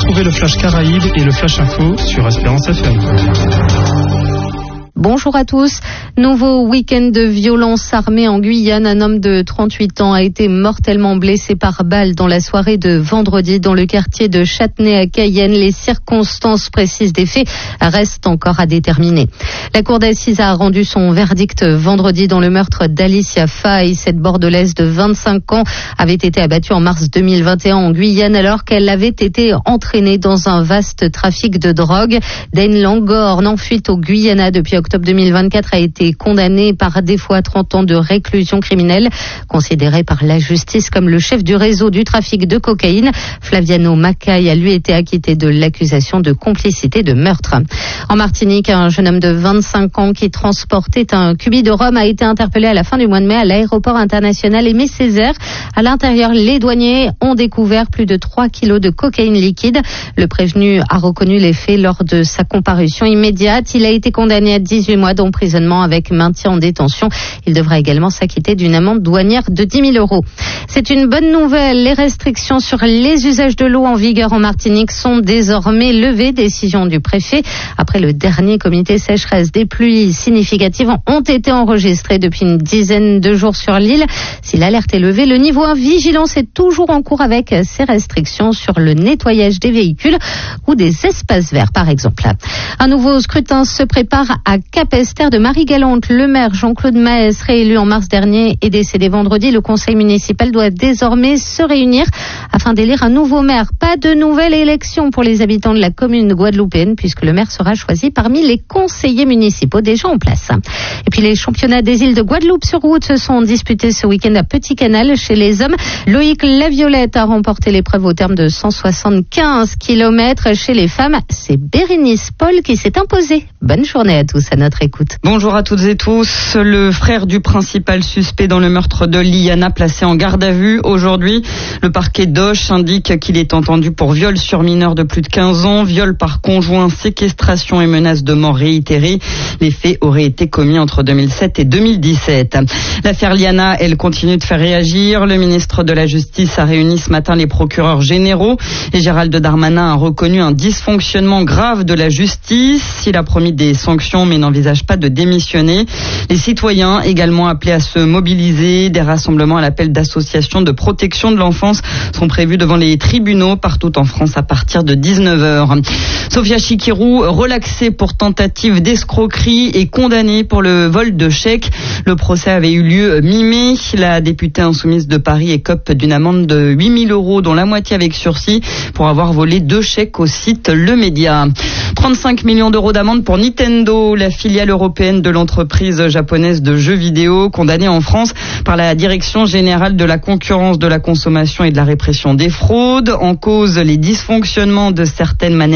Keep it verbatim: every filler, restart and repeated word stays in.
Retrouvez le Flash Caraïbes et le Flash Info sur Espérance F M. Bonjour à tous. Nouveau week-end de violence armée en Guyane. Un homme de trente-huit ans a été mortellement blessé par balle dans la soirée de vendredi dans le quartier de Châtenay à Cayenne. Les circonstances précises des faits restent encore à déterminer. La cour d'assises a rendu son verdict vendredi dans le meurtre d'Alicia Faye. Cette bordelaise de vingt-cinq ans avait été abattue en mars deux mille vingt et un en Guyane alors qu'elle avait été entraînée dans un vaste trafic de drogue. Dane Langorn, en fuite au Guyana depuis octobre deux mille vingt-quatre, a été condamné par défaut à trente ans de réclusion criminelle. Considéré par la justice comme le chef du réseau du trafic de cocaïne, Flaviano Macaille a lui été acquitté de l'accusation de complicité de meurtre. En Martinique, un jeune homme de vingt-cinq ans qui transportait un cubi de rhum a été interpellé à la fin du mois de mai à l'aéroport international Aimé Césaire. À l'intérieur, les douaniers ont découvert plus de trois kilos de cocaïne liquide. Le prévenu a reconnu les faits lors de sa comparution immédiate. Il a été condamné à dix-huit mois d'emprisonnement avec maintien en détention. Il devra également s'acquitter d'une amende douanière de dix mille euros. C'est une bonne nouvelle. Les restrictions sur les usages de l'eau en vigueur en Martinique sont désormais levées. Décision du préfet. Après le dernier comité sécheresse, des pluies significatives ont été enregistrées depuis une dizaine de jours sur l'île. Si l'alerte est levée, le niveau un vigilance est toujours en cours avec ces restrictions sur le nettoyage des véhicules ou des espaces verts, par exemple. Un nouveau scrutin se prépare à Capesterre de Marie-Galante. Le maire Jean-Claude Maes, réélu en mars dernier, est décédé vendredi. Le conseil municipal doit désormais se réunir afin d'élire un nouveau maire. Pas de nouvelle élection pour les habitants de la commune guadeloupéenne puisque le maire sera choisi parmi les conseillers municipaux déjà en place. Et puis les championnats des îles de Guadeloupe sur route se sont disputés ce week-end à Petit Canal. Chez les hommes, Loïc Laviolette a remporté l'épreuve au terme de cent soixante-quinze kilomètres. Chez les femmes, c'est Bérénice Paul qui s'est imposée. Bonne journée à tous à notre écoute. Bonjour à toutes et tous. Le frère du principal suspect dans le meurtre de Liana placé en garde à vue aujourd'hui. Le parquet d'Auch indique qu'il est entendu pour viol sur mineur de plus de quinze ans, viol par conjoint, séquestration et menace de mort réitérée. Les faits auraient été commis entre deux mille sept et deux mille dix-sept. L'affaire Liana, elle continue de faire réagir. Le ministre de la Justice a réuni ce matin les procureurs généraux et Gérald Darmanin a reconnu un dysfonctionnement grave de la justice. Il a promis des sanctions mais n'envisage pas de démissionner. Les citoyens également appelés à se mobiliser. Des rassemblements à l'appel d'associations de protection de l'enfance sont prévus devant les tribunaux partout en France à partir de dix-neuf heures. Sofia Chikirou, relaxée pour tentative d'escroquerie et condamnée pour le vol de chèques. Le procès avait eu lieu mi-mai. La députée insoumise de Paris écope d'une amende de huit mille euros, dont la moitié avec sursis, pour avoir volé deux chèques au site Le Média. trente-cinq millions d'euros d'amende pour Nintendo, la filiale européenne de l'entreprise japonaise de jeux vidéo, condamnée en France par la Direction générale de la concurrence, de la consommation et de la répression des fraudes. En cause, les dysfonctionnements de certaines manettes